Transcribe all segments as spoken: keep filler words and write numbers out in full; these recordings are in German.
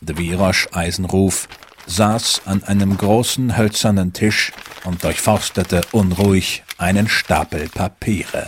Dvirosch Eisenruf saß an einem großen hölzernen Tisch und durchforstete unruhig einen Stapel Papiere.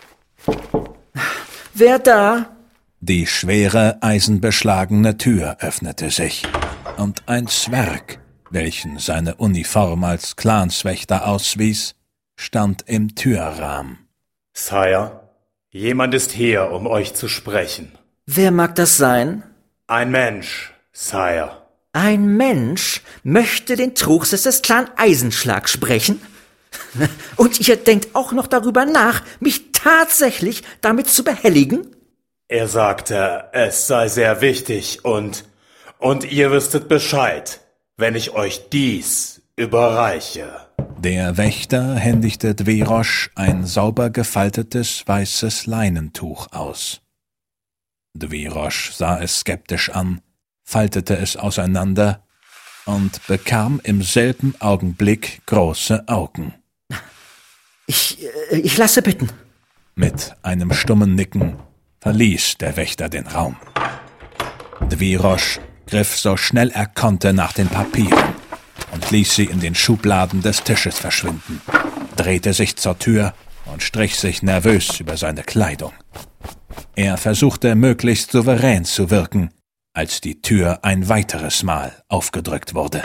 »Wer da?« Die schwere, eisenbeschlagene Tür öffnete sich, und ein Zwerg, welchen seine Uniform als Clanswächter auswies, stand im Türrahmen. »Sire, jemand ist hier, um euch zu sprechen.« »Wer mag das sein?« »Ein Mensch, Sire.« »Ein Mensch möchte den Truchsess des Clan Eisenschlag sprechen? Und ihr denkt auch noch darüber nach, mich tatsächlich damit zu behelligen?« Er sagte, es sei sehr wichtig und, und ihr wüsstet Bescheid, wenn ich euch dies überreiche.« Der Wächter händigte Dvirosch ein sauber gefaltetes weißes Leinentuch aus. Dvirosch sah es skeptisch an, faltete es auseinander und bekam im selben Augenblick große Augen. Ich, äh, ich lasse bitten. Mit einem stummen Nicken verließ der Wächter den Raum. Dvirosch griff so schnell er konnte nach den Papieren und ließ sie in den Schubladen des Tisches verschwinden, drehte sich zur Tür und strich sich nervös über seine Kleidung. Er versuchte möglichst souverän zu wirken, als die Tür ein weiteres Mal aufgedrückt wurde.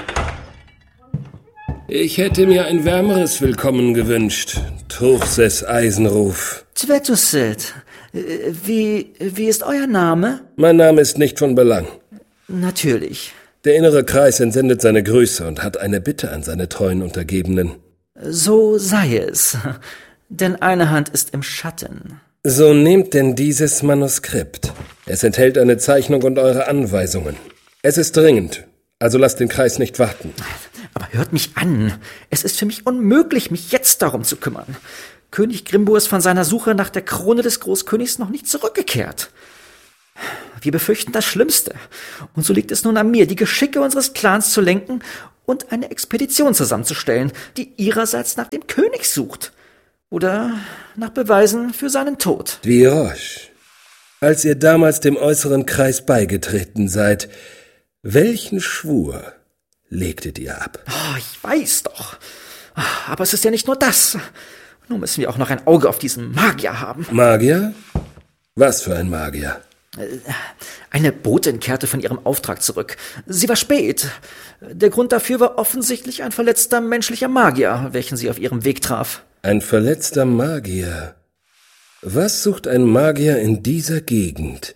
Ich hätte mir ein wärmeres Willkommen gewünscht, Truchsess Eisenruf. Twetuset, wie, wie ist euer Name? Mein Name ist nicht von Belang. Natürlich. Der innere Kreis entsendet seine Grüße und hat eine Bitte an seine treuen Untergebenen. So sei es, denn eine Hand ist im Schatten. So nehmt denn dieses Manuskript. Es enthält eine Zeichnung und eure Anweisungen. Es ist dringend, also lasst den Kreis nicht warten. Aber hört mich an. Es ist für mich unmöglich, mich jetzt darum zu kümmern. König Grimbo ist von seiner Suche nach der Krone des Großkönigs noch nicht zurückgekehrt. Wir befürchten das Schlimmste. Und so liegt es nun an mir, die Geschicke unseres Clans zu lenken und eine Expedition zusammenzustellen, die ihrerseits nach dem König sucht. Oder nach Beweisen für seinen Tod. Dvirosch, als ihr damals dem äußeren Kreis beigetreten seid, welchen Schwur legtet ihr ab? Oh, ich weiß doch. Aber es ist ja nicht nur das. Nun müssen wir auch noch ein Auge auf diesen Magier haben. Magier? Was für ein Magier? Eine Botin kehrte von ihrem Auftrag zurück. Sie war spät. Der Grund dafür war offensichtlich ein verletzter menschlicher Magier, welchen sie auf ihrem Weg traf. Ein verletzter Magier? Was sucht ein Magier in dieser Gegend?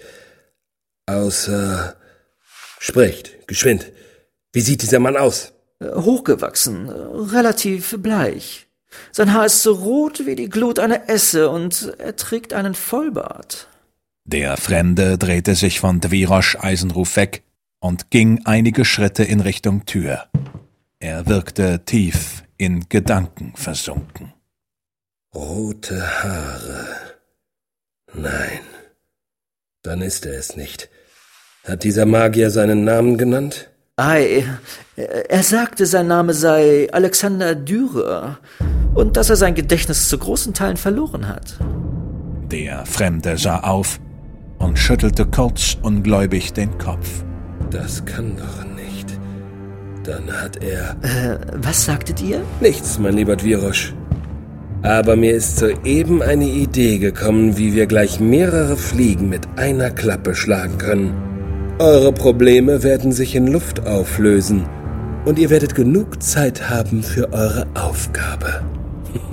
Außer... Sprecht, geschwind. Wie sieht dieser Mann aus? Hochgewachsen, relativ bleich. Sein Haar ist so rot wie die Glut einer Esse und er trägt einen Vollbart. Der Fremde drehte sich von Dvirosch Eisenruf weg und ging einige Schritte in Richtung Tür. Er wirkte tief in Gedanken versunken. Rote Haare. Nein, dann ist er es nicht. Hat dieser Magier seinen Namen genannt? Ei, er sagte, sein Name sei Alexander Dürer und dass er sein Gedächtnis zu großen Teilen verloren hat. Der Fremde sah auf und schüttelte kurz ungläubig den Kopf. Das kann doch nicht. Dann hat er... Äh, was sagtet ihr? Nichts, mein lieber Dvirosch. Aber mir ist soeben eine Idee gekommen, wie wir gleich mehrere Fliegen mit einer Klappe schlagen können. Eure Probleme werden sich in Luft auflösen und ihr werdet genug Zeit haben für eure Aufgabe.